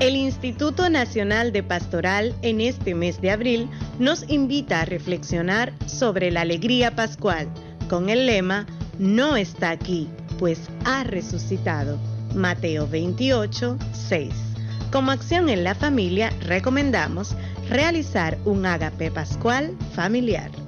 El Instituto Nacional de Pastoral en este mes de abril nos invita a reflexionar sobre la alegría pascual con el lema "No está aquí, pues ha resucitado". Mateo 28, 6. Como acción en la familia recomendamos realizar un ágape pascual familiar.